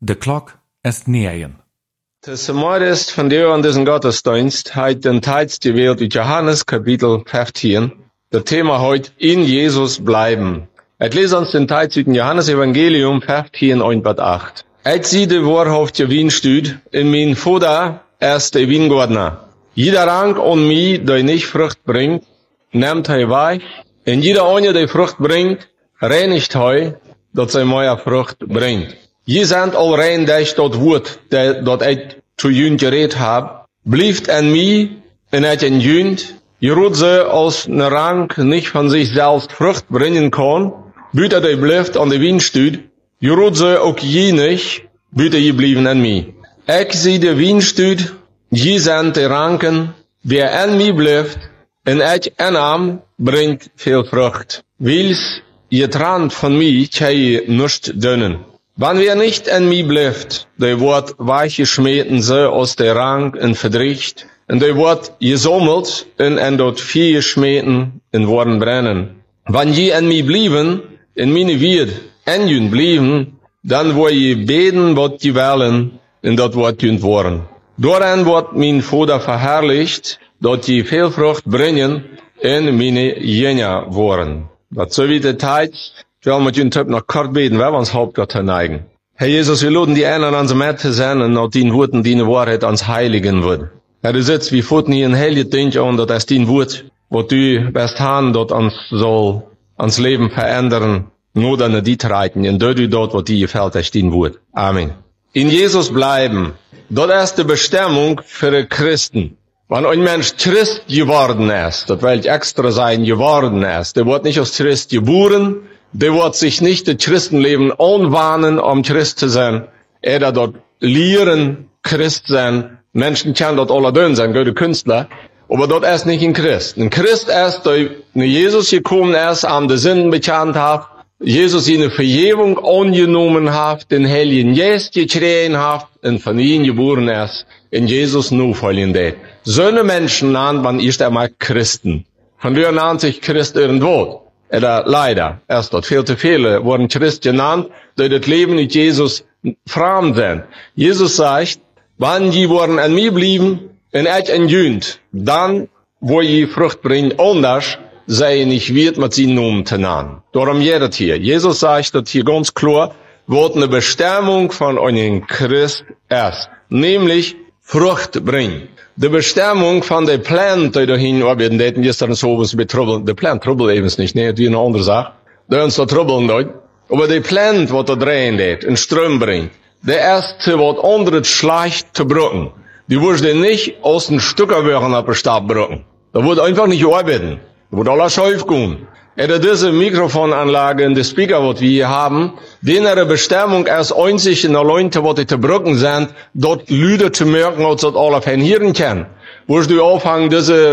De klok est 9. Tesamorist van Deo aan deze gottesdienst heeft den Text gewählt uit Johannes Kapitel 15. Das Thema heute, in Jesus bleiben. Ich lese uns den Text uit Johannes Evangelium 15, 1-8. Ich zie de waarhoofd je wienstuud, in mijn Vader is de wiengordner. Jeder Rank on mij, die nicht Frucht bringt, nimmt hij weg. En jeder eine, die Frucht bringt, reinigt hij, dat zij mooie Frucht bringt. Je zijn al rein, dat woord, dat ik zu jün geredet heb. Blijft in mij, en ik in jün. Je roet ze als een Rank nicht von sich selbst Frucht bringen kann, bitte die blijft an de wienstuud. Je roet ze ook je nicht, bitte je blijven in mij. Ik zie de wienstuud, je zijn de ranken, wer in mij blijft, en ik in hem, bringt veel Frucht. Wils je trant van mij, kan je nicht dünnen. Wann wer nicht in mij blijft, die wordt weggeschmeten ze aus der Rank en verdricht, en die wordt gesammelt en dort vier geschmeten en worden brennen. Wann je in mij blijven, in meine Wied, en jün blijven, dan word je beten wat je willen, en dat wordt jün worden. Doorheen wordt mijn Vader verherrlicht, dat je veel vrucht brengen, en meine Jünger worden. Dat so wie de tijd. Ich will mit Ihnen noch kort beten, weil wir uns Hauptgott neigen. Herr Jesus, wir laden die einen an uns zu sein und auch die Worten, die Wahrheit ans Heiligen wird. Herr, du sitzt wie Futten hier in Heilige Dinge und das ist dein Wort, wo du best haben, dort uns soll, ans Leben verändern, nur dann die reiten, und du dort, wo dir gefällt, ist dein Wort. Amen. In Jesus bleiben, das ist die Bestimmung für die Christen. Wenn ein Mensch Christ geworden ist, das will ich extra sein, geworden ist, der wird nicht als Christ geboren, der wird sich nicht das Christenleben anwahnen, Christ zu sein. Er dort lehren, Christ sein. Menschen können dort alle dünn sein, gute Künstler. Aber dort ist nicht ein Christ. Ein Christ ist, der Jesus gekommen ist, am die Sünden bekannt hat, Jesus ihnen Vergebung angenommen hat, den Heiligen Geist gekriegt hat, und von ihnen geboren ist, in Jesus nachfolgen wird. So eine Menschen nennt man erst einmal Christen. Von der nennt sich Christ irgendwo. Oder leider, erst dort viel zu viele wurden Christ genannt, die das Leben mit Jesus fremd sind. Jesus sagt, wenn die wurden an mir blieben, und ich in jünd, dann, wo je Frucht bringt, anders, sei nicht wird mit seinen Namen zu nennen. Darum jedes hier. Jesus sagt das hier ganz klar, was eine Bestimmung von einem Christ ist. Nämlich, Frucht bringen. Die Bestimmung von der Plant, die dahin arbeiten, die gestern so was betrubbeln. Die Plant trubbelt eben nicht, ne, wie eine andere Sache. Die uns da trubbeln dort. Aber die Plant, was da drehen geht, in Ström bringt, der erste, was anderes schlecht zu brücken. Die würde nicht aus den Stückerwürgen auf den Stab brücken. Da würde einfach nicht arbeiten. Da würde alles schief gehen. Oder diese Mikrofonanlage und die Speaker, was wir hier haben, deren Bestimmung ist einzig in der Leute, was die zu brücken sind, dort Lüder zu merken, als das alle hören können. Wo du aufhängen,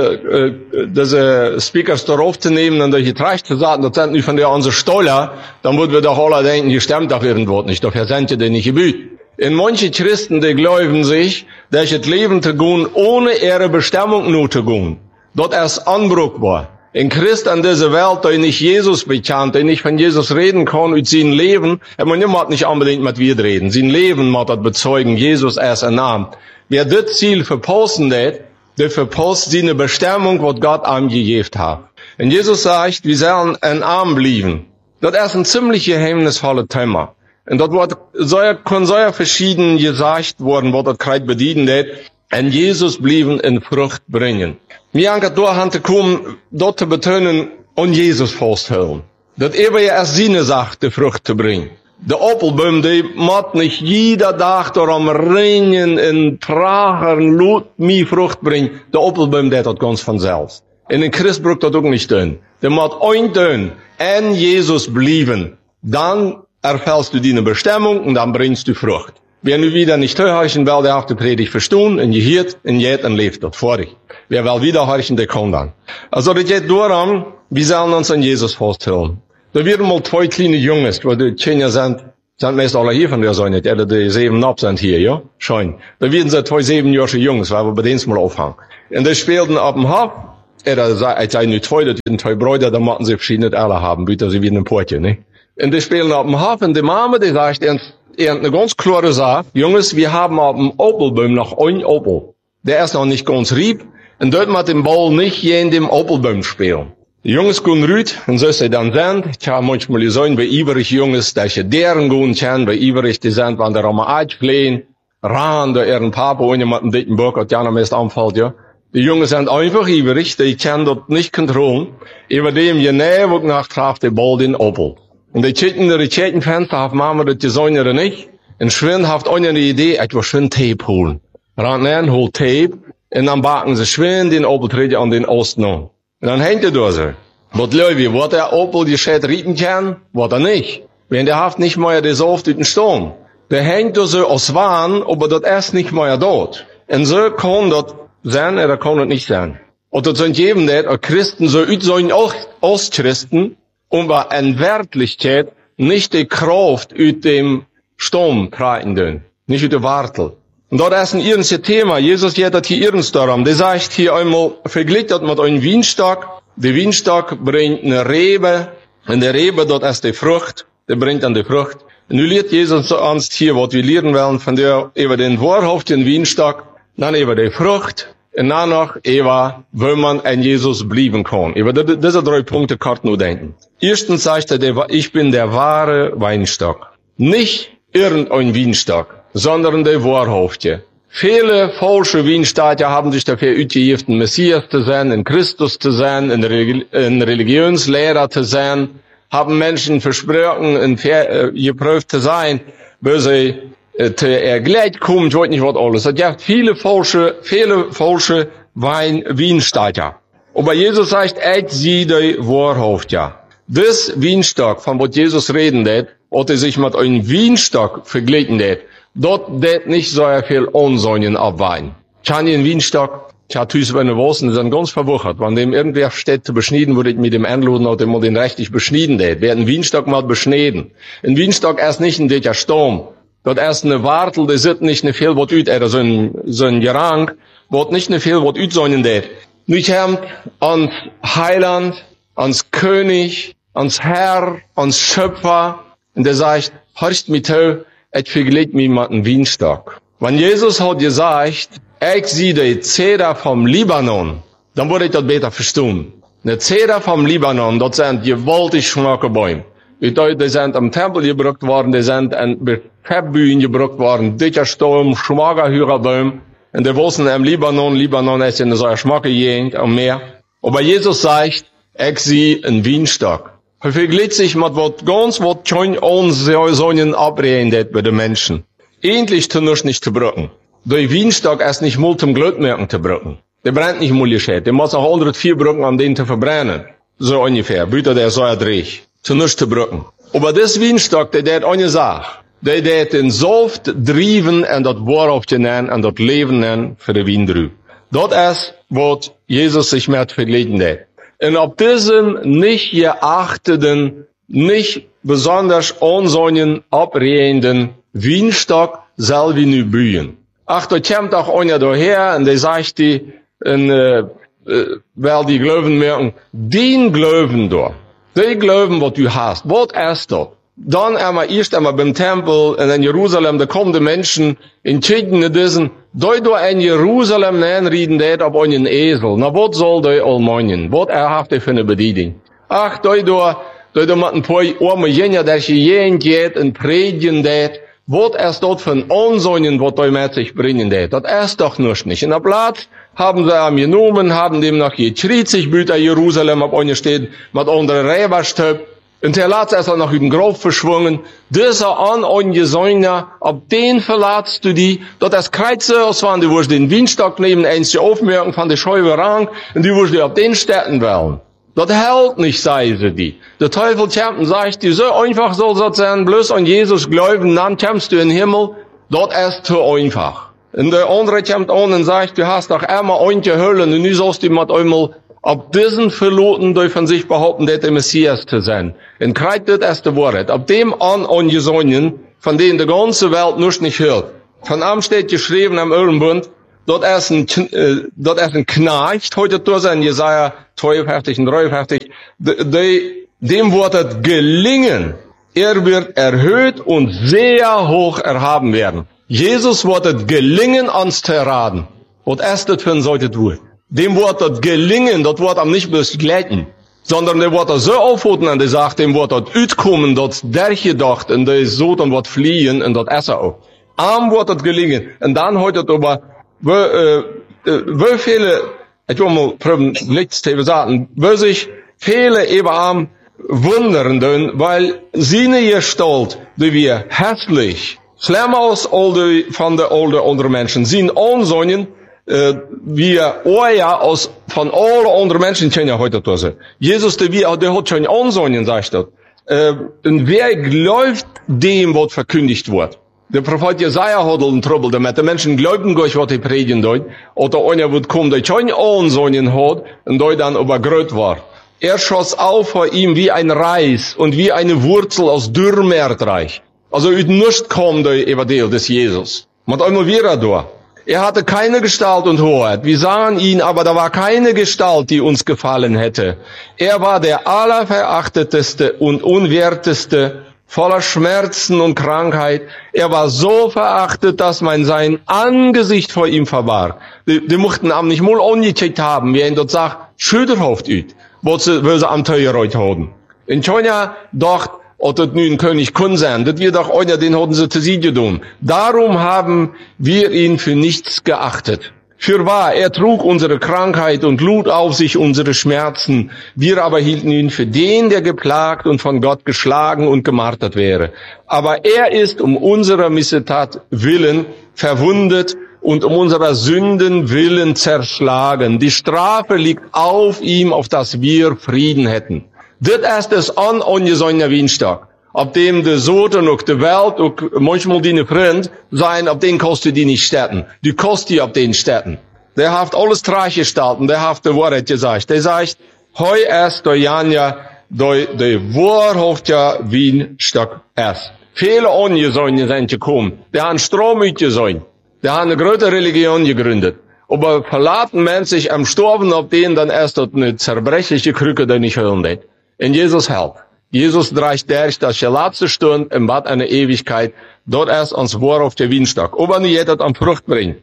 diese Speakers darauf zu nehmen und durch die Tracht zu sagen, das sind nicht von der unsere Steuer, dann würden wir doch alle denken, die stimmt doch irgendwo nicht, dafür sind die nicht gebüht. In manche Christen, die glauben sich, dass das Leben zu gehen, ohne ihre Bestimmung nur zu gehen. Dort ist anbruchbar. Ein Christ an dieser Welt, der nicht Jesus bekannt, der nicht von Jesus reden kann, und sein Leben, man muss nicht unbedingt mit wir reden. Sein Leben muss das bezeugen, Jesus ist ein Name. Wer das Ziel verpassen hat, der verpasst seine Bestimmung, was Gott ihm gegeben hat. Und Jesus sagt, wir sollen ein Arm bleiben. Das ist ein ziemlich geheimnisvolles Thema. Und das kann so verschieden gesagt worden, was das Kreuz bedienen hat. Und Jesus blieben in Frucht bringen. Mir angeht durch zu kommen, dort zu betonen, und Jesus festhalten. Das eben ja erst seine Sache, die Frucht zu bringen. Der Apfelbaum, die muss nicht jeder Tag darum ringen, in Tragen, Lut, mir Frucht bringen. Der Apfelbaum, der hat ganz von selbst. In den Christ braucht das auch nicht tun. Der muss ein tun, in Jesus blieben. Dann erfällst du deine Bestimmung und dann bringst du Frucht. Wer nu wieder nicht hören will, der hat die Predigt verstehen, und gehört, und jetzt und lebt dort vor dich. Wer will wieder hören, der kommt dann. Also, das geht darum, wir sollen uns an Jesus festhalten. Da werden mal zwei kleine Jungs, weil die Kinder sind meist alle hier von der Sonne, die 7 ab sind hier, ja? Schein. Da werden sie 2 7-jährige Jungs, weil wir bei denen mal aufhängen. Und die spielten auf dem Hof, ich sei nicht 2, das sind 2 Brüder, da mussten sie verschiedene alle haben, bitte, sie werden ein Portje, ne? Und die spielen auf dem Hof, und die Mama, die sagt, eine ganz klare Sache. Jungs, wir haben auf dem Opelbaum noch einen Opel. Der ist noch nicht ganz rieb. Und dort mit dem Ball nicht je in dem Opelbaum spielen. Die Jungs gehen rüt, und so sie dann sind. Ich habe manchmal gesehen, bei iverig Jungs, dass sie deren gehen können, bei iverig, die sind, wenn der Rama einfliehen, ran, da ihren Papa, ohne mit dem dicken Bock, hat ja noch meist anfällt, ja. Die Jungs sind einfach iverig, die können dort nicht kontrollieren. Über dem, je näher, wo nach traf, der Ball den Opel. Und die Checkenfenster haben Mama das gesehen oder nicht. Und schwinn haft auch eine Idee, etwas schön Tape holen. Ran rein, holt Tape, und dann backen sie schwinn den Opel treten an den Osten an. Und dann hängt er da so. Was Leute, wird der Opel die Schäd rieten kann, wird er nicht. Wenn der haft nicht mehr das oft durch den Sturm. Der hängt da so aus Wahn, aber das erst nicht mehr dort. Und so kann das sein, oder kann das nicht sein. Und das sind eben nicht, Christen so ut sollen auch Ostchristen, bei en Wertlichkeit nicht die Kraft ut dem Sturm treten dürfen. Nicht ut der Wartel. Und dort ist ein irrens Thema. Jesus geht das hier irrens darum. Der sagt hier einmal, vergleicht das mit einem Weinstock. Der Weinstock bringt eine Rebe. Und der Rebe, dort ist die Frucht. Der bringt dann die Frucht. Und nu lehrt Jesus uns hier, was wir lernen wollen, von der, über den Wahrhaft, den Weinstock, dann über die Frucht. Und dann noch, über, wo man an Jesus bleiben kann. Über diese 3 Punkte kann nur denken. Erstens sagt er, ich bin der wahre Weinstock. Nicht irgendein Weinstock, sondern der Wahrhafte. Viele falsche Weinstaaten haben sich dafür utgegeben, Messias zu sein, ein Christus zu sein, ein Religionslehrer zu sein, haben Menschen versprochen, geprüft zu sein, wo sie gleich kommen, ich weiß nicht was alles. Es gibt viele falsche Weinstaaten. Aber Jesus sagt, ich sehe die Wahrhafte. Das Weinstock, von was Jesus reden wird, oder sich mit einem Weinstock verglichen wird, dort wird nicht so viel Unsäunen abweinen. Kann ich einen Weinstock, ich habe Tüß bei den Wossen, die sind ganz verwuchert. Wenn dem irgendwer steht zu beschneiden, würde ich mit dem anladen, oder dem den richtig beschneiden wird. Wer einen Weinstock mal beschneiden. Ein Weinstock ist nicht ein dicker Sturm. Dort ist eine Wartel, die sieht nicht ne viel, was üt, so ein Gerang, was nicht ne viel, was üt säunen wird. Nicht haben ans Heiland, ans König, ans Herr, ans Schöpfer, und der sagt, hörst mich zu, ich vergleich mich mit einem Weinstock. Wenn Jesus hat gesagt, ich sehe die Zeder vom Libanon, dann würde ich das besser verstehen. Eine Zeder vom Libanon, das sind gewaltig schmucke Bäume. Die sind am Tempel gebraucht worden, die sind an Fettbühnen gebraucht worden, dicker Sturm, schmucker Hürerbäume. Und die wussten im Libanon ist ja eine so schmucke Gegend am Meer. Aber Jesus sagt, ich sehe einen Weinstock. Vergleicht sich mit was schön Unsäunen abredet bei den Menschen. Endlich tun wir nicht zu brücken. Der Weinstock ist nicht mal zum Glutmerken zu brücken. Der brennt nicht mal gescheit. Der muss auch 104 Brücken an den zu verbrennen. So ungefähr. Büter der so erdrich. Zu nichts zu brücken. Aber das Weinstock, der hat eine Sache. Der den Saft driven und das Wahrhaft nennen und das Leben nennen für den Weindrü. Das ist, was Jesus sich mit verglichen hat. Und auf diesen nicht geachteten, nicht besonders unsäunen, abrehenden Weinstock soll wir nu bühen. Ach, da kommt auch einer daher und der sagt weil die Glauben merken, den Glauben da, die Glauben, was du hast, was ist das? Dann erst einmal beim Tempel in Jerusalem, da kommen die Menschen in Chicken diesen, da in Jerusalem reden, der auf einen Esel. Na, was soll der allmeinen? Was habt ihr für eine Bedienung? Ach, da mit ein paar arme Jünger, der jeden geht und predigen det. Was ist dort für ein Unsäunen, was da mit sich bringen det? Das ist doch nicht. In der Platz haben sie am genommen, haben dem noch geschrien, sich Büter Jerusalem auf eine steht, mit anderen Räberstöp. Und der Latz ist auch noch in den Grab verschwungen. Dieser an ungesäuner, ab den verlatst du die, dort das Kreuze, als wenn du wirst den Weinstock nehmen, eins aufmerken von der Scheibe Rang, und du wirst die auf den Städten wählen. Das hält nicht, sagen sie die. Der Teufel kommt und sagt, die so einfach soll das sein, bloß an Jesus glauben, dann kommst du in den Himmel. Das ist zu einfach. Und der andere kommt an und sagt, du hast doch einmal eingehüllen, und nu sollst du mit einmal ab diesen Verloten von sich behaupten, der Messias zu sein. Und kreid das erste Wort. Ab dem an ungesäunen, von denen die ganze Welt nicht hört. Von am steht geschrieben am Öllenbund, dort ist ein Knecht, heute durch sein Jesaja 52 und 53, dem wird es gelingen, Er wird erhöht und sehr hoch erhaben werden. Jesus wird es gelingen, uns zu erraten. Was ist das für ein solches Wort? Dem wird das gelingen, das wird am nicht bloß glätten, sondern der wird so aufhören an der Sache, dem wird das uitkommen, das durchgedacht, und der so dann wird fliehen, und das Essen auch. Arm wird das gelingen. Und dann heute über, wie viele, ich will mal probieren, nichts zu sagen, wie sich viele eben am wundern, weil seine Gestalt, die wir hässlich, schlimmer als von den anderen Menschen, sind Ansehen, wir ja als von allen anderen Menschen kennen ja heute das. Jesus, der hat schon Ansehen, sagt das. Und wer glaubt dem, was verkündigt wird? Der Prophet Jesaja hat einen Trouble damit. Die Menschen glauben gar nicht, was die predigen dort. Oder einer wird kommen, der schon Ansehen hat, und dort dann übergröt war. Er schoss auf vor ihm wie ein Reis und wie eine Wurzel aus dürrem Erdreich. Also, nicht kommt der Evangelium des Jesus. Man hat einmal wieder da. Er hatte keine Gestalt und Hoheit. Wir sahen ihn, aber da war keine Gestalt, die uns gefallen hätte. Er war der allerverachteteste und unwerteste, voller Schmerzen und Krankheit. Er war so verachtet, dass man sein Angesicht vor ihm verbarg. Die mochten am nicht mal angecheckt haben, wie er dort sagt, schütterhaft üt, wo sie am Teuerreut haben. In China dacht, ob das nun ein König können sein, das wird doch einer, den hatten sie zu sie getan. Darum haben wir ihn für nichts geachtet. Fürwahr, er trug unsere Krankheit und lud auf sich unsere Schmerzen. Wir aber hielten ihn für den, der geplagt und von Gott geschlagen und gemartert wäre. Aber er ist um unserer Missetat willen verwundet und um unserer Sünden willen zerschlagen. Die Strafe liegt auf ihm, auf dass wir Frieden hätten. Das ist es ungesonnener Dienstag, auf dem die Soten und die Welt und manchmal die Freund sein, auf den kostet die nicht sterben. Die kostet die auf den sterben. Der hat alles traag gestalten, der hat die Wahrheit gesagt. Der sagt, heu ist der Janja, der Wahrheit ja Dienstag ist. Viele Ungesonnen sind gekommen. Der haben Strom mitgesonnen. Der haben eine große Religion gegründet. Aber verlaten Menschen sich am Storben auf denen, dann ist das eine zerbrechliche Krücke, die nicht hören wird. Und Jesus hält. Jesus dreigt durch das letzte Stunde im Bad einer Ewigkeit. Dort ist uns Wort auf der Dienstag. Aber nicht jeder am Frucht bringen.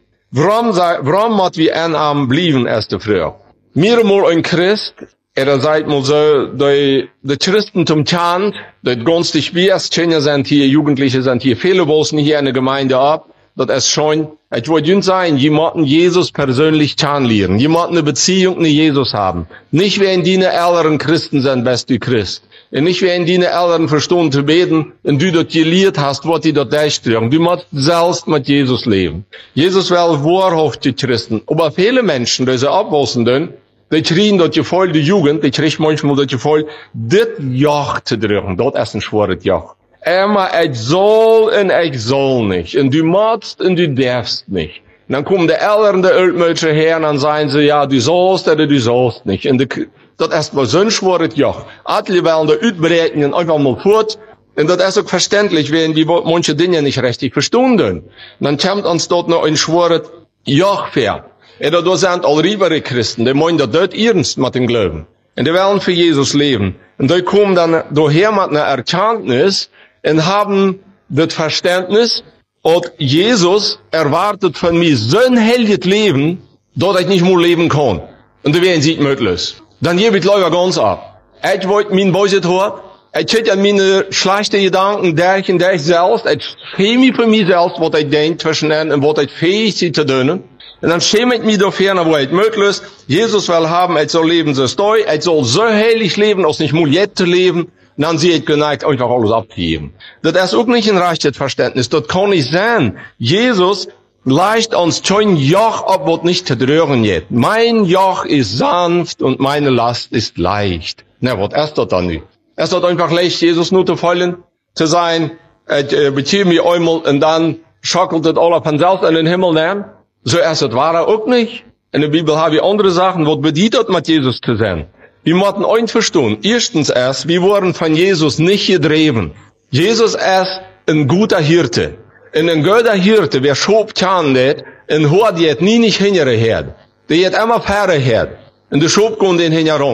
Warum muss wir einarm blieben, erste Frau? Mir mal ein Christ, seid mal so, die Christentum chant, das günstig wir als Kinder sind hier, Jugendliche sind hier, viele wollen hier in der Gemeinde ab. Das ist schon, ich wollte Ihnen sagen, jemanden Jesus persönlich kennenlernen, jemanden eine Beziehung mit Jesus haben. Nicht wenn die älteren Christen sind, bist du Christ. Und nicht wenn die älteren verstehen zu beten, und du dort gelehrt hast, was die dort durchstehen. Du musst selbst mit Jesus leben. Jesus will wahrhaftig Christen. Aber viele Menschen, die sie abwachsen, die kriegen dort voll die Jugend, die kriegen manchmal dort voll, das Joch zu drücken. Dort ist ein schweres Joch. Immer, ich soll und ich soll nicht. Und du musst und du darfst nicht. Und dann kommen die Älteren, die Ölmöcher her, und dann sagen sie, ja, du sollst oder du sollst nicht. Und das ist mal so ein schweres Joch. Alle wollen da uitbreiten und einfach mal fort. Und das ist auch verständlich, wenn die manche Dinge nicht richtig verstehen. Und dann kommt uns dort noch ein schweres Joch vor. Und da sind all riebere Christen, die meinen das dort ernst mit dem Glauben. Und die wollen für Jesus leben. Und die kommen dann daher mit einer Erkenntnis, und haben das Verständnis, und Jesus erwartet von mir so ein helles Leben, dass ich nicht mehr leben kann. Und da werden sie nicht möglich. Dann gebe ich Leute ganz ab. Ich wollte mein Böses haben, ich hätte an meine schlechten Gedanken, der ich selbst, ich schäme mich für mich selbst, was ich denke zwischen ihnen und was ich fähig bin zu tun. Und dann schäme ich mich dafür, wo ich möglich ist. Jesus will haben, ich soll leben so steu, ich soll so heilig leben, als nicht mehr jetzt leben. Und dann sehe ich geneigt, einfach alles abzugeben. Das ist auch nicht ein rechtes Verständnis. Das kann nicht sein. Jesus leicht uns schon Joch ab, was nicht zu rühren geht. Mein Joch ist sanft und meine Last ist leicht. Na, was ist das dann nicht? Ist das einfach leicht, Jesus nur zu folgen, zu sein, beziehe mich einmal und dann schockelt das alle von selbst in den Himmel nehmen? So ist das war auch nicht. In der Bibel habe ich andere Sachen, was bedeutet mit Jesus zu sein. Wir müssen eins verstehen. Erstens erst, wir wurden von Jesus nicht gedreven. Jesus ist ein guter Hirte. Und ein guter Hirte, wer schob kann das, und hört jetzt nie nicht hinterher. Der hat immer Pferde her. Und der schob kommt den hinterher.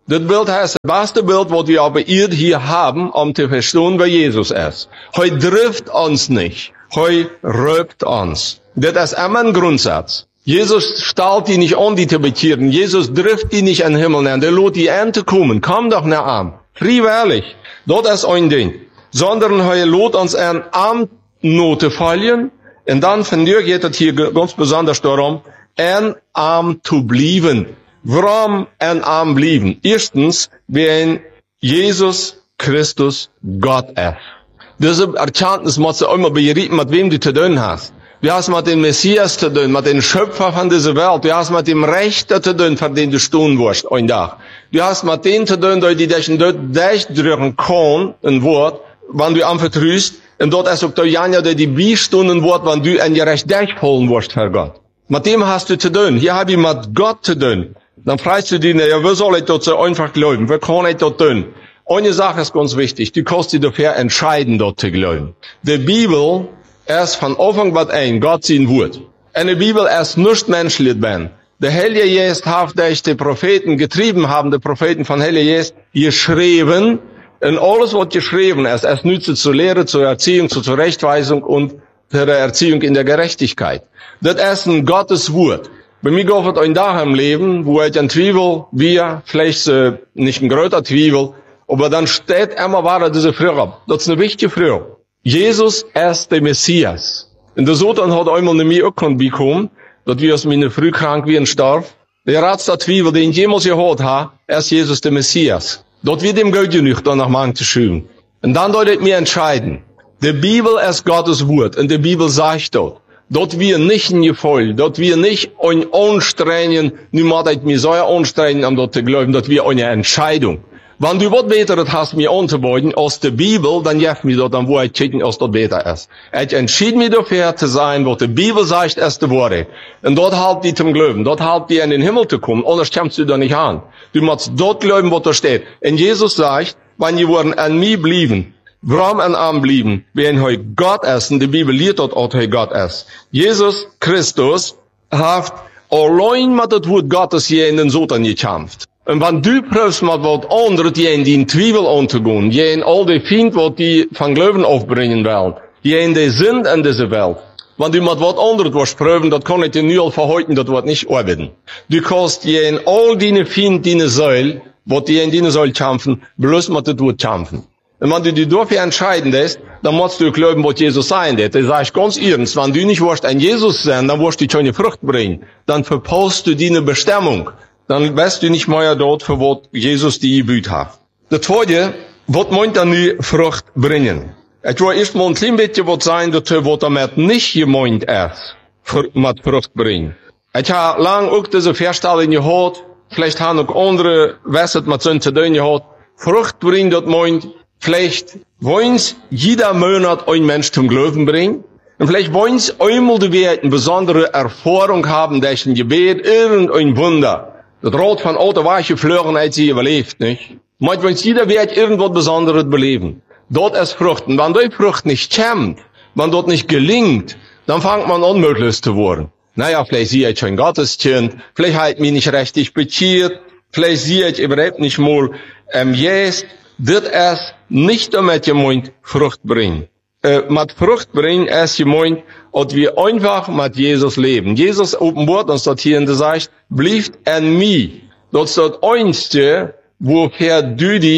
Das Bild heißt das beste Bild, was wir aber hier haben, um zu verstehen, wer Jesus ist. Heute trifft uns nicht. Heute röbt uns. Das ist immer ein Grundsatz. Jesus stellt die nicht an, die zu bekehren. Jesus trifft die nicht in den Himmel nehmen. Der lässt die Ernte kommen. Komm doch nach an. Freiwillig. Das ist ein Ding. Sondern heute lässt uns ein Amtnote fallen. Und dann von dir geht es hier ganz besonders darum, ein Arm zu bleiben. Warum ein Arm bleiben? Erstens, wenn Jesus Christus Gott ist. Diese Erkenntnis musst du immer berichten, mit wem du zu tun hast. Du hast mit dem Messias zu tun, mit dem Schöpfer von dieser Welt. Du hast mit dem Rechter zu tun, für den du stehen wirst, ein Tag. Du hast mit denen zu tun, die dich durchdrücken können, ein Wort, wenn du anvertraust. Und dort ist auch der Janja, der die Beistunden wird, wenn du ein Gerecht durchholen wirst, Herr Gott. Mit dem hast du zu tun. Hier habe ich mit Gott zu tun. Dann fragst du dich, ja, wie soll ich dort so einfach glauben? Wie kann ich dort tun? Eine Sache ist ganz wichtig. Du kannst dich dafür entscheiden, dort zu glauben. Die Bibel ist von Anfang bis ein Gott sein Wort. Und die Bibel ist nicht menschlich ben. Der Heilige Geist hat durch die Propheten getrieben haben, die Propheten von Heilige Geist geschrieben. Und alles, was geschrieben ist, es nützt zur Lehre, zur Erziehung, zur Zurechtweisung und zur Erziehung in der Gerechtigkeit. Das ist ein Gottes Wort. Bei mir geht es ein Tag im Leben, wo ich ein Zwiebel, vielleicht nicht ein größer Zwiebel, aber dann steht immer weiter diese Frage. Das ist eine wichtige Frage. Jesus ist der Messias. Und der Satan hat einmal in mir auch bekommen, dass wir aus meiner früh krank wie ein Starb. Der ratste Zwiebel, den ich jemals gehört habe, ist Jesus der Messias. Dort wird ihm Gott genug, danach machen zu schauen. Und dann deutet mir entscheiden. Die Bibel ist Gottes Wort. Und die Bibel sagt dort wir nicht in Gefühl, dort wir nicht anstrengen, niemand mir so anstrengen, um dort zu glauben, dort wir eine Entscheidung. Wenn du was Besseres hast, mir anzubeuten, aus der Bibel, dann hilft mir dort, wo ich checken, was dort besser ist. Ich entschied mich dafür zu sein, was die Bibel sagt, ist die Worte. Und dort halt die zum Glauben, dort halt die in den Himmel zu kommen, anders kommst du da nicht an. Du musst dort glauben, was da steht. Und Jesus sagt, wenn die Worte an mir blieben, warum an Arm blieben, wenn heute Gott ist, und die Bibel lehrt dort auch, heute Gott ist. Jesus Christus hat allein mit das Wort Gottes hier in den Satan gekämpft. Und wenn du prüfst mit was anderes, die in die Zwiebel anzugehen, die in all die Find, was die von Glauben aufbringen wollen, die in die sind in dieser Welt, wenn du mit was anderes was prüfen, das kann ich dir nur verhalten, das wird nicht arbeiten. Du kannst die in all die Find, die soll, was die in die soll kämpfen, bloß mit das Wort kämpfen. Und wenn du dich dafür entscheiden lässt, dann musst du glauben, was Jesus sein wird. Das sage ich ganz ernst. Wenn du nicht wirst ein Jesus sein, dann wirst du keine Frucht bringen. Dann verpasst du deine Bestimmung. Dann wirst du nicht mehr dort, für was Jesus die gebüht hat. Das zweite, was meint dann die Frucht bringen? Ich will erst mal ein klein bisschen was sein, dazu, was damit nicht gemeint ist, mit Frucht bringen. Ich habe lange auch diese Verstellung gehört, vielleicht haben auch andere, was mit so zu tun gehört. Frucht bringen, das meint, vielleicht wollen jeder Monat ein Mensch zum Glauben bringen. Und vielleicht wollen sie einmal die Welt eine besondere Erfahrung haben, durch ein Gebet, irgendein Wunder. Das Rot von Auto war geflogen, als sie überlebt, nicht? Manchmal wollen jeder Welt irgendwas Besonderes beleben. Dort ist Frucht. Und wenn die Frucht nicht kommt, wenn dort nicht gelingt, dann fängt man an, unmöglich zu werden. Naja, vielleicht sehe ich schon Gotteskind, vielleicht halt mich nicht richtig bekehrt, vielleicht sehe ich überhaupt nicht mal, yes, das ist nicht damit gemeint, Frucht bringen. Mit Frucht bringen ist gemeint, dass wir einfach mit Jesus leben. Jesus offenbart uns dort hier in der Sicht, bleibt an mir. Das ist das Einzige, worum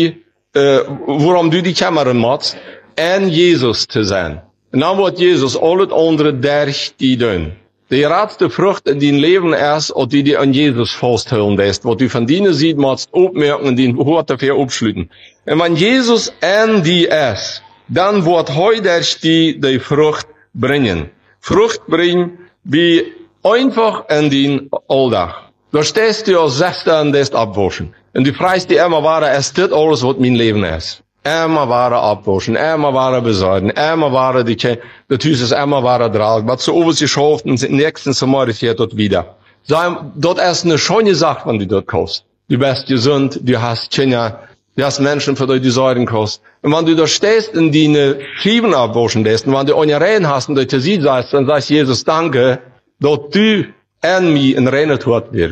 du die Kämmerin machst, an Jesus zu sein. Und dann wird Jesus alles andere durch die tun. Die ratste Frucht in dein Leben ist, dass du die an Jesus festhalten lässt. Was du von denen siehst, musst du aufmerken und den Hort dafür abschließen. Und wenn Jesus an die ist, dann wird heute die Frucht bringen. Frucht bringen, wie einfach in den Alltag. Da stehst du als Sechster und lässt abwaschen. Und du fragst dich immer weiter, ist das alles, was mein Leben ist? Immer weiter abwaschen, immer weiter besorgen, immer weiter das Haus ist immer weiter tragen. Was zu oben geschafft und nächsten Sommer ist hier dort wieder. Dort ist eine schöne Sache, wenn du dort kaufst. Du bist gesund, du hast Kinder, du hast Menschen, für die du Sorgen kaufst. Und wenn du da stehst und die Schieben abwaschen lässt, und wenn du eine Rein hast und du zu sie sagst, dann sagst Jesus, danke, dass du an mir in reiner Tod wirkst.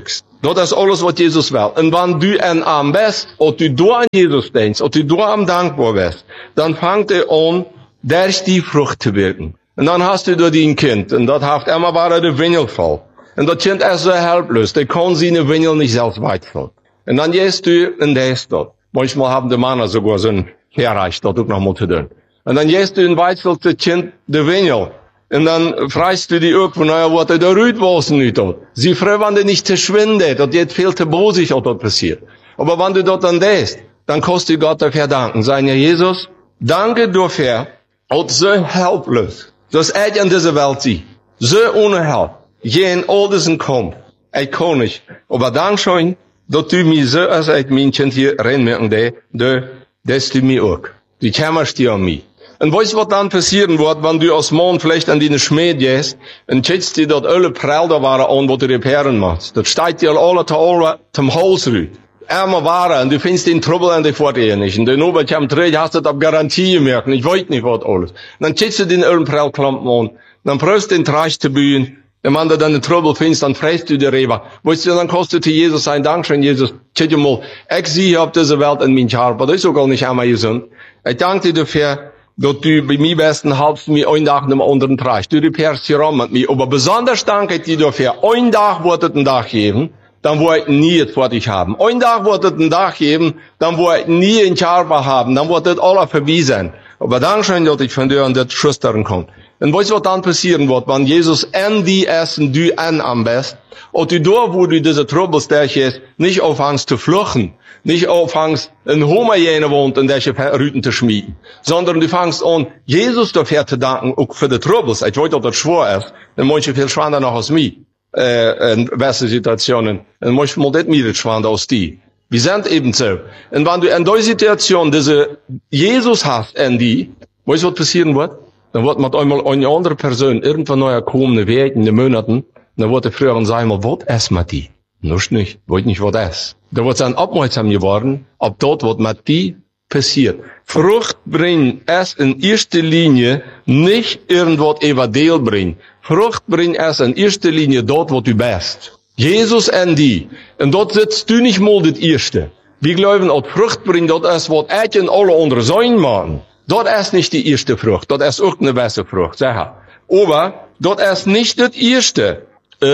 Dat is alles wat Jesus wil. En wanneer du en aan best, of du door aan Jesus denkt, of du door aan dankbaar bent, dan vangt aan, durch die vrucht te werken. En dan hast du door die kind, en dat heeft immer waar de wingel vol. En dat kind is zo helploos, die kan zijn wingel niet zelfs wegvallen. En dan gehst du in deze dat. Manchmal haben de mannen sogar zo'n gereicht, dat ook nog moeten doen. En dan gehst du in Weitzel te kind de wingel. En dan fragst du die ook van, nou ja, wat er eruit was nu tot. Sie freuen nicht te schwinde, dat geht veel te bosig, wat dat passiert. Aber wenn du dat dan deest, dan kost du Gott dafür danken. Sagen ja, Jesus, danke dafür, dat zo helploos. Dat ik in deze wereld zie. Zo ohne help. Geen al diesen Kampf. Ik kan niet. Aber dankzij dat du mir zo als ik mijn kind hier reinmerken dass du mir ook. Du kümmerst dich an mich. Und weißt du, was dann passieren wird, wenn du als Mann vielleicht an die Schmied gehst, und schätzt dir dort alle Prall da waren an, wo du reparieren machst. Das steigt dir alle zum Hals rüt. Einmal waren, und du findest den Trouble an die Vorteile nicht. Und dann oben kommt rein, hast du das auf Garantie gemerkt, und ich weiß nicht, was alles. Und dann schätzt du den allen Prallklampen an, dann prüfst du den Trash zu bühen, und wenn du dann den Trouble findest, dann fragst du dir rüber. Weißt du, dann kostet dir Jesus sein Dankeschön, Jesus. Schätzt dir mal, ich sehe auf dieser Welt in mein Haar, aber das ist auch gar nicht einmal gesund. Ich danke dir dafür, dass du bei mir besten halbst mir einen Tag nach dem anderen trägst. Du reparierst hier ran mit mir. Aber besonders danke ich dir dafür. Ein Tag wird es einen Tag geben, dann wird ich nie es vor dich haben. Ein Tag wird es einen Tag geben, dann wird ich nie ein Charber haben. Dann wird das alles vorbei sein. Aber Dankeschön, dass ich von dir an das Schüchtern komme. Und weißt du, was dann passieren wird, wenn Jesus an die essen, du an am besten, und du da, wo du diese Troubles hast, nicht aufhängst zu fluchen, nicht aufhängst, in Homerjene wohnt, in welche Rüten zu schmieden, sondern du fängst an, Jesus dafür zu danken, auch für die Troubles. Ich weiß, dass das schwer ist, denn manche viel schwander noch als mich, in beste Situationen, und manchmal das mir schwander als die. Wir sind eben so. Und wenn du in der Situation diese Jesus hast, in die, weißt du, was passieren wird? Dann wird mit einmal eine andere Person irgendwann neu kommen, in Wegen, in den Monaten, dann wird er früher und sagen, was ist mit die? Noch nicht, weiß nicht, was ist. Da wird dann aufmerksam geworden, ob dort, was mit die passiert. Frucht bringen es in erster Linie nicht irgendwas evadel bringen. Frucht bringen es in erster Linie dort, wo du bist. Jesus en die. Und dort sitzt du nicht mal das Erste. Wir glauben, dass Frucht bringt, das ist, was ich und alle andere sein machen. Das ist nicht die erste Frucht. Das ist auch eine beste Frucht, sag ich. Aber das ist nicht das Erste,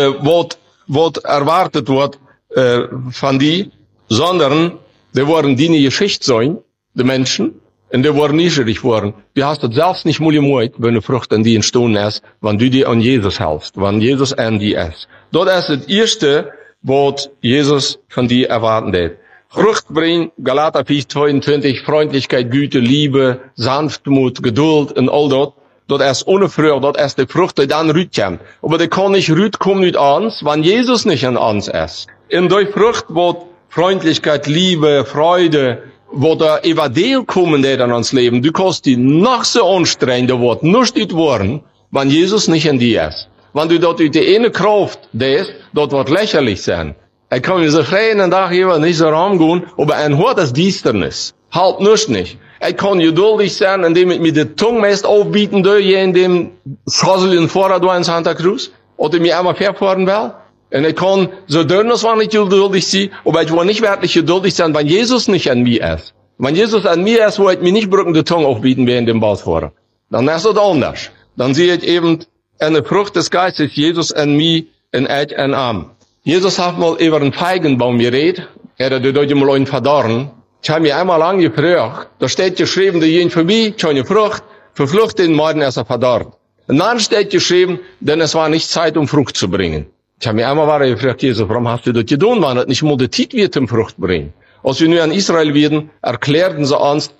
was erwartet wird von die, sondern die wollen die eine Geschichte sein, die Menschen, und die wollen neugierig worden. Du hast das selbst nicht mal gemerkt, wenn eine Frucht an die entstanden ist, wenn du die an Jesus hältst, wenn Jesus an die ist. Das ist das Erste, was Jesus von dir erwarten wird. Frucht bringen, Galater 4:22, Freundlichkeit, Güte, Liebe, Sanftmut, Geduld und all das. Das ist ohne Früher, das ist die Frucht, die dann rütkommt. Aber die kann nicht rütkommen mit uns, wenn Jesus nicht an uns ist. In der Frucht wird Freundlichkeit, Liebe, Freude, wo der Evangelium kommen, der dann ans Leben. Du kannst die noch so anstrengend, da wird nichts geworden, wenn Jesus nicht in dir ist. Wenn du dort die eine Kraft denkst, dort wird lächerlich sein. Ich kann mir so freien einen Tag hier nicht so rangehen, aber ein Hort ist Diensternis. Halt nicht. Ich kann geduldig sein, indem ich mir die Zunge meist aufbieten will, hier in dem Schosseln vorher da in Santa Cruz, oder mir einmal verfahren will. Und ich kann so dünn, als wenn ich geduldig sein, aber ich will nicht wirklich geduldig sein, wenn Jesus nicht an mir ist. Wenn Jesus an mir ist, wo ich mir nicht brücken die Zunge aufbieten will in dem Bauchfahrer. Dann ist das anders. Dann sehe ich eben eine Frucht des Geistes, Jesus an mir, in ich an Arm. Jesus hat mal über einen Feigenbaum geredet. Er hat dort mal einen verdorren. Ich habe mir einmal angefragt, da steht geschrieben, die gehen vorbei, keine Frucht, verflucht den Morgen ist er verdorrt. Und dann steht geschrieben, denn es war nicht Zeit, um Frucht zu bringen. Ich habe mir einmal gefragt, Jesus, warum hast du das getan, wenn es nicht mal die Zeit wird, um Frucht bringen? Als wir nur in Israel werden, erklärten sie uns,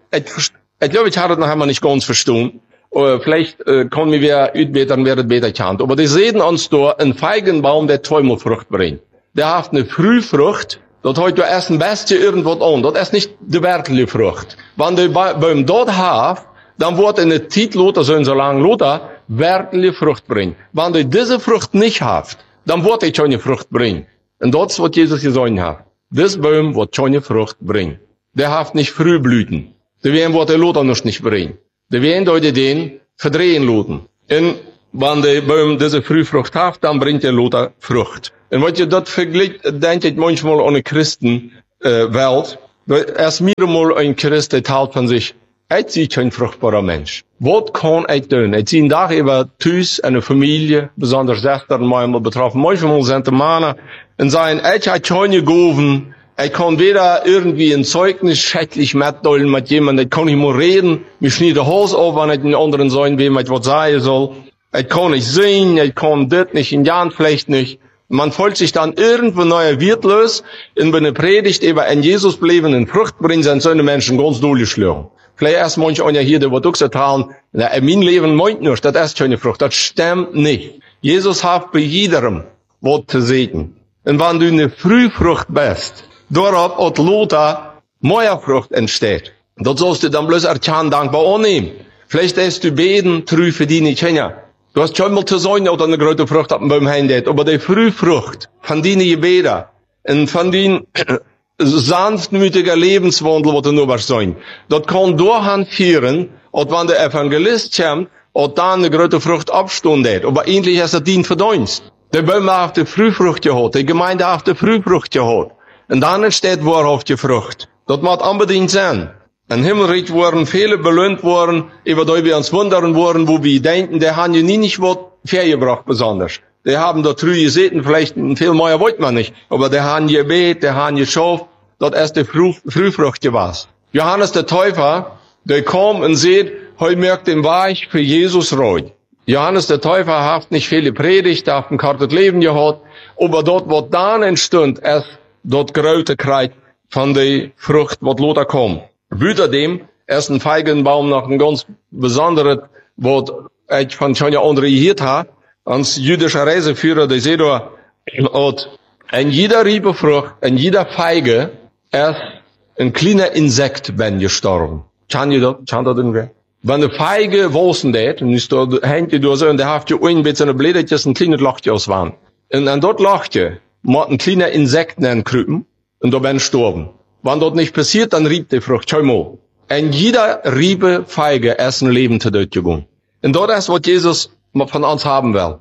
ich glaube, ich habe das noch einmal nicht ganz verstanden. Vielleicht können wir utbetern, wer das besser kennt. Aber die sehen uns da einen Feigenbaum, der zweimal Frucht bringt. Der hat eine Frühfrucht, das hat du erst ein Beste irgendwas an. Das ist nicht die wirkliche Frucht. Wenn der Baum dort hat, dann wird in der Zeit Lothar, so lange Lothar, wirkliche Frucht bringen. Wenn du diese Frucht nicht hast, dann wird er keine Frucht bringen. Und das ist, was Jesus gesagt hat. Das Baum wird keine Frucht bringen. Der hat nicht Frühblüten. Der wird der Lothar noch nicht bringen. Der werden Leute den verdrehen lassen. Und Wenn der Baum diese Frühfrucht hat, dann bringt er lauter Frucht. Und wenn ihr das vergleicht, denke ich manchmal an eine Christenwelt. Erst mir mal ein Christ, der teilt von sich, ich bin kein fruchtbarer Mensch. Was kann ich tun? Ich bin da über Tüß, eine Familie, besonders Schwestern, manchmal betroffen. Manchmal sind die Männer und sagen, ich habe keine Gaben. Ich kann weder irgendwie ein Zeugnis schädlich mitteilen mit jemandem, ich kann nicht mehr reden, mir schneide den Hals auf, wenn ich den anderen sagen will, mit was sagen soll. Ich kann nicht singen, ich kann das nicht, in Jahren vielleicht nicht. Man fühlt sich dann irgendwo neu wertlos, und wenn eine Predigt über ein Jesus bleiben und Frucht bringen, sind so eine Menschen ganz durchgeschlagen. Vielleicht erst manche einer hier, der wird auch sagen, in mein Leben meint nur, das ist keine Frucht. Das stimmt nicht. Jesus hat bei jedem was zu segnen. Und wenn du eine Frühfrucht bist, darauf hat Lothar mehr Frucht entsteht. Das sollst du dann bloß erkennen, dankbar annehmen. Vielleicht hast du beten, trü für die nicht hin. Du hast schon mal zu sagen, oder eine große Frucht hat beim Heim, aber die Frühfrucht von denen Gebeten und von den sanftmütiger Lebenswandel, was du nur was sein. Das kann durchhand führen, und wenn der Evangelist kommt, und dann eine große Frucht abstundet. Aber eigentlich ist das Dien Verdienst. Der Baum hat die Frühfrucht gehabt, die Gemeinde hat die Frühfrucht gehabt. Und dann entsteht wahrhaft die Frucht. Das muss unbedingt sein. Im Himmelreich wurden viele belohnt worden, über die wir uns wundern worden, wo wir denken, die haben ja nie nicht was hergebracht besonders. Die haben da drüben gesehen, vielleicht viel mehr wollte man nicht, aber die haben gebet, die haben geschafft, das ist die Frühfrucht gewesen. Johannes der Täufer, der kam und sieht, heute merkt den Weg für Jesus reut. Johannes der Täufer hat nicht viele Predigt, hat ein kartes Leben gehabt, aber dort, was dann entstand, ist dort große Kreis von der Frucht, was Lothar kam. Wieder dem, ist ein Feigenbaum noch ein ganz besonderes, was ich von schon ja andere gehört habe, als jüdischer Reiseführer, der sieht da, und in jeder Riebefrucht, in jeder Feige, ist ein kleiner Insekt ben gestorben. Kann ihr das? Kann das denn wer? Wenn eine Feige wosen det, und ist da, hängt die da so, und der hat ja ein bisschen Blädertjes, ein kleines Lochje aus waren. Und an dort Lochje, muss ein kleiner Insekt krüpen, und da ben gestorben. Wenn das nicht passiert, dann riebt die Frucht. Schau mal. In jeder Riebe Feige ist ein Leben zu dort gegangen. Und das ist, was Jesus von uns haben will.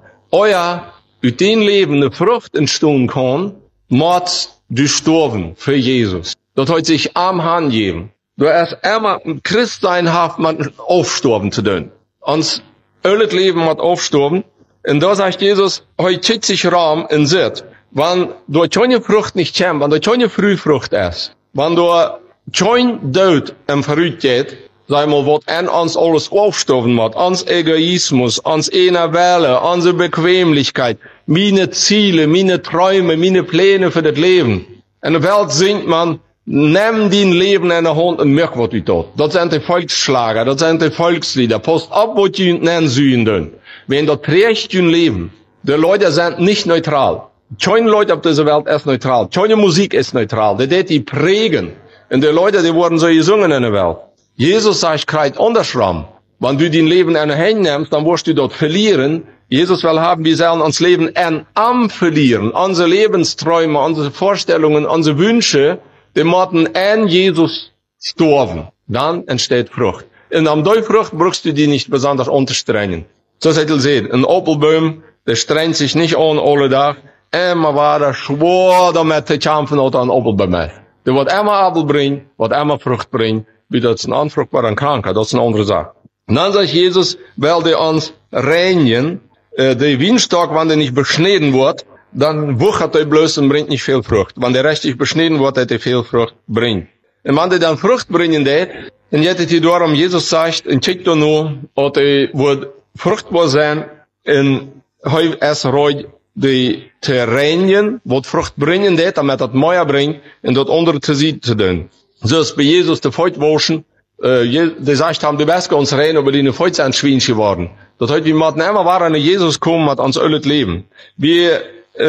Aus dem Leben eine Frucht entstehen kann, muss du sterben für Jesus. Das hat sich am Hand geben. Du hast immer ein Christsein haft, man aufsterben zu tun. Uns alles Leben muss aufsterben. Und da sagt Jesus, heute schickt sich Raum in Sitt. Wenn du keine Frucht nicht kommt, wenn du keine Frühfrucht ist, wenn du kein Tod im Verrückt geht, sag mal, was an uns alles aufstoffen wird, uns Egoismus, uns Welle, unsere Bequemlichkeit, meine Ziele, meine Träume, meine Pläne für das Leben. In der Welt singt man, nimm dein Leben in der Hand und merk, was du tut. Das sind die Volksschlager, das sind die Volkslieder. Post ab, was du nennen sollen. Wenn das trägt dein Leben, die Leute sind nicht neutral. Keine Leute auf dieser Welt ist neutral. Keine Musik ist neutral. Die prägen. Und die Leute, die wurden so gesungen in der Welt. Jesus sagt, kreit andersrum. Wenn du dein Leben in die Hand nimmst, dann wirst du dort verlieren. Jesus will haben, wir sollen uns Leben am verlieren. Unsere Lebensträume, unsere Vorstellungen, unsere Wünsche, die müssen an Jesus sterben. Dann entsteht Frucht. Und am Frucht brauchst du die nicht besonders unterstrengen. So seid ihr seht, ein Opelbaum, der strengt sich nicht an alle Tag. Immer war er schwor damit zu kämpfen oder ein Opelbaum ist. Der wird immer Apfel bringen, wird immer Frucht bringen. Wie das ein anfruchtbarer Kranker, das ist eine andere Sache. Und dann sagt Jesus, weil der uns reinigen, der Weinstock, wenn der nicht beschnitten wird, dann wuchert er bloß und bringt nicht viel Frucht. Wenn der richtig beschnitten wird, hat er viel Frucht bringt. Und wenn der dann Frucht bringen wird, dann jettet ihr darum, Jesus sagt, und schickt er nur, und er wird fruchtbar sein, und heu es reut, die Terrainien, wat Frucht bringen det, damit das Meier bringt, und das andere zu sehen zu tun. So ist bei Jesus der Feutwaschen, die sagt haben, du bist uns rein, aber die Feut sind Schweinchen geworden. Das heißt, wir müssen immer waren, Jesus kommen, hat uns alles Leben. Wir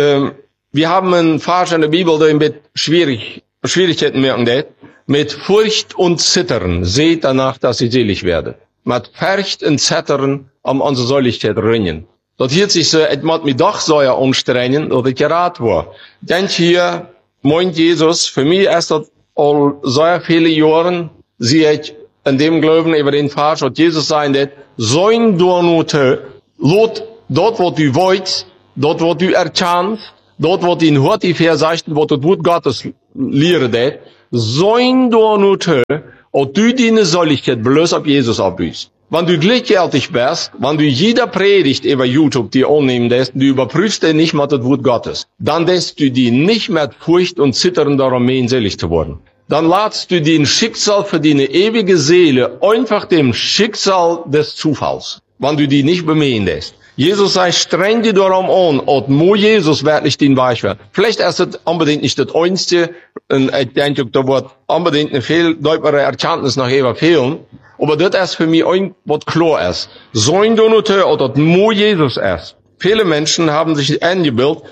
haben einen Vers in der Bibel, der mit Schwierigkeiten merken det, mit Furcht und Zittern, seht danach, dass ihr selig werdet. Mit Furcht und Zittern am unsere Säuligkeit ringen. Dat hielt sich so, et moet me doch so ja anstrengen, dat ik geraad war. Denk hier, meint Jesus, für mich ist das all so viele Jahren, sehe ich in dem Glauben über den Vers, was Jesus sagt, soin du nur te, lot dort wo du wollt, dort wo du erkennst, dort wo du hört die Versachten, wo das Wort Gottes lehren det, sein du nur tö, und du deine Solligkeit bloß auf Jesus abbüßt. Wenn du gleichgültig bist, wenn du jeder Predigt über YouTube die annehmen lässt, du überprüfst den nicht mal das Wort Gottes, dann lässt du die nicht mit Furcht und Zittern darum mähen, selig zu werden. Dann ladst du den Schicksal für deine ewige Seele einfach dem Schicksal des Zufalls, wenn du die nicht bemähen lässt. Jesus sagt, streng dich darum an, und mo Jesus wirklich den Weich wird. Vielleicht ist es unbedingt nicht das Einzige, und ich denke, da wird unbedingt eine viel deutlichere Erkenntnis nach Eva fehlen, aber das ist für mich ein, was klar ist. Sein Donateur, oder das mo Jesus ist. Viele Menschen haben sich eingebildet,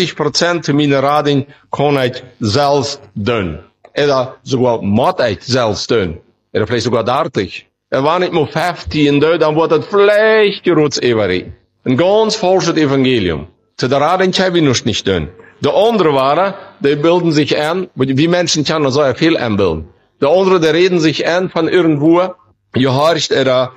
20% der meiner Rading kann ich selbst tun. Oder sogar muss ich selbst tun. Oder vielleicht sogar 30. War nicht nur 15 tun, dann wird das vielleicht gerutzt ewig. Ein ganz falsches Evangelium. Zu der Rading kann ich noch nicht tun. Der andere waren, die bilden sich ein, wie Menschen können so viel einbilden. Der andere, die reden sich ein von irgendwo, gehorcht oder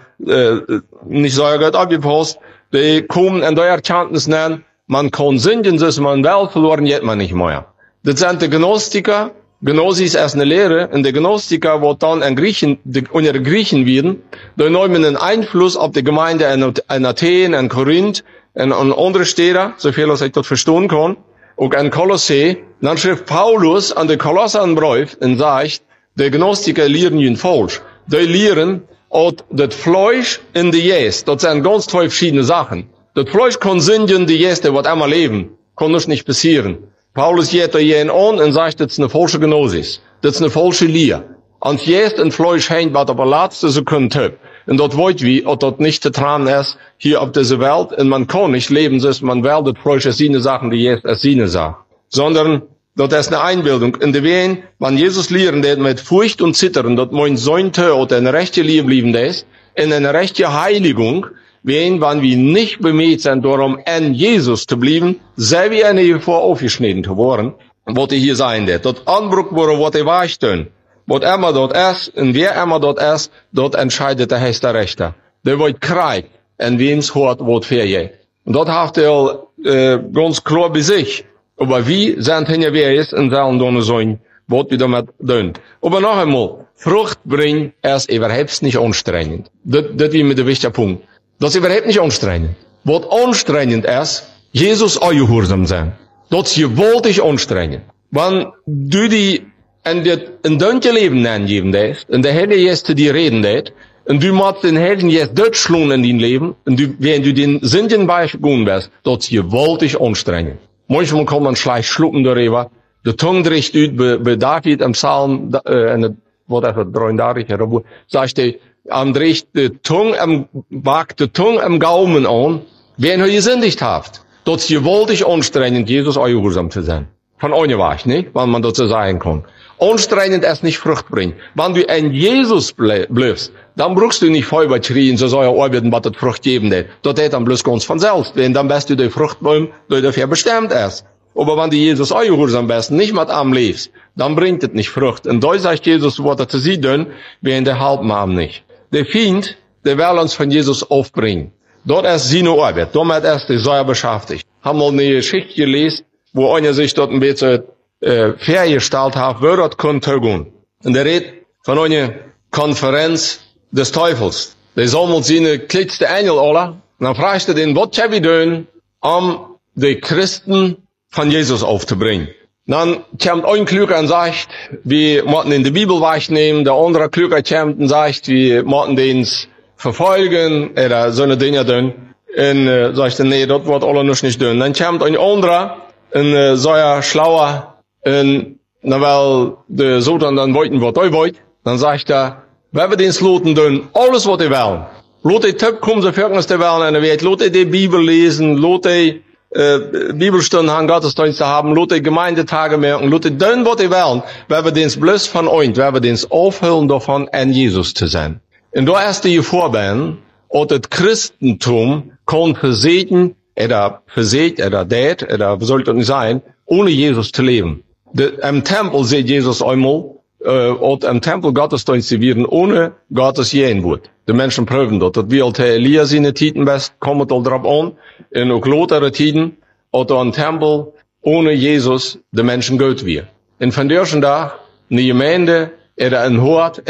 nicht so gut abgepasst, die kommen in der Erkenntnis nennen, man kann sündigen, so ist man wel verloren, jetzt man nicht mehr. Das sind die Gnostiker. Gnosis ist eine Lehre, und die Gnostiker, wo dann in Griechen, unter Griechen werden, die nehmen einen Einfluss auf die Gemeinde in Athen, in Korinth, in andere Städte, so viel als ich das verstehen kann, auch in Kolossee. Dann schrift Paulus an die Kolosser einen Brief und sagt, die Gnostiker lehren ihn falsch. Die lehren, und das Fleisch in die Jäst, das sind ganz zwei verschiedene Sachen. Das Fleisch kann sündigen, die Jäst, die wird einmal leben, kann das nicht passieren. Paulus geht da jeden an und sagt, das ist eine falsche Gnosis. Das ist eine falsche Lehre. Und Jäst und Fleisch hängt, was aber letzte Sekunde. Und dort wollt wie, und dort nicht zu tragen ist, hier auf dieser Welt, und man kann nicht leben, so man will, das Fleisch ist seine Sachen, die Jäst ist seine Sache. Sondern, dort ist eine Einbildung. In der Wehen, wenn Jesus lehren, der mit Furcht und Zittern, dort mein Sohn oder eine rechte Liebe blieben ist, in eine rechte Heiligung, wenn wir nicht bemüht sind, darum an Jesus zu bleiben, sei wie eine vor aufgeschnitten zu worden, was hier sein wird. Dort Anbruch wurde, was die Weich tun. Was immer dort ist, und wer immer dort ist, dort entscheidet der höchste Rechter. Der wird Krieg, und wem's hört, was vergeht. Und dort hat ganz klar bei sich. Aber wie sind hier wer ist, und sollen dann sein, was wir damit tun. Aber noch einmal, Frucht bringen ist überhaupt nicht anstrengend. Das ist mir der wichtige Punkt. Das ist überhaupt nicht anstrengend. Was anstrengend ist, Jesus gehorsam sein. Das ist gewaltig anstrengend. Wenn du die in dein Leben angeben lässt, und der Herr jetzt zu dir reden lässt, und du musst den Herrn jetzt durchschlagen in dein Leben, und wenn du den Sünden beigegangen bist, das ist gewaltig anstrengend. Manchmal kann man schlecht schlucken darüber. Der Tongue bricht ut, bei David im Psalm, was er 33, sagt er, dreht die Tongue wagt die Tongue am Gaumen an, wen er gesündigt hat. Das ist gewaltig anstrengend, Jesus gehorsam zu sein. Von ohne Weich, nicht? Wenn man das so sagen kann. Anstrengend ist nicht Frucht bringen. Wenn du in Jesus bleibst, dann brauchst du nicht vorüber schreien, so soll er arbeiten, was das Frucht geben wird. Das geht dann bloß ganz von selbst. Denn dann bist du der Fruchtbaum, der dafür bestimmt ist. Aber wenn du Jesus gehorsam bist, nicht mit am lebst, dann bringt es nicht Frucht. Und da sagt Jesus, was er zu sie tun, während der halben Arm nicht. Der Feind, der will uns von Jesus aufbringen. Dort ist seine Arbeit. Damit ist er sehr beschäftigt. Haben wir eine Geschichte gelesen, wo einer sich dort ein bisschen vergestellt hat, wer das kann tun. Und er redet von einer Konferenz des Teufels. Der sammelt seine kleinste Engel alle. Und dann fragt er den, was soll ich tun, um die Christen von Jesus aufzubringen? Dann kommt ein Klüger und sagt, wir müssen in die Bibel wegnehmen. Der andere Klüger kommt und sagt, wir müssen den verfolgen, oder so eine Dinge tun. Und sagt er, nee, das wird alle noch nicht tun. Dann kommt ein anderer, ein sehr schlauer, und na weil der Sultan dann wollten, was er wollte, dann sagt er, wenn wir den Sloten tun, alles was die wollen. Lot die Tipp kommen, so folgendes die wollen in der Welt. Lot die Bibel lesen, lot die Bibelstunden haben, Gottesdienste haben, lot die Gemeindetage merken, lot die tun, was die wollen. Wenn wir den bloß von euch, wenn wir den aufhören davon, an Jesus zu sein. Und da ist die Vorbein, und das Christentum kann versehen, oder das, oder was soll das nicht sein, ohne Jesus zu leben. Im Tempel sieht Jesus einmal, от een tempel gottesdienst werden ohne Gottes Jeenwoord. De mensen proeven dat. Dat wie al te Elia zijn tijden best, komt het al erop aan. En ook latere tijden, dat een tempel ohne Jezus de mensen goed weer. En van deze dag, in de gemeente, er een hoort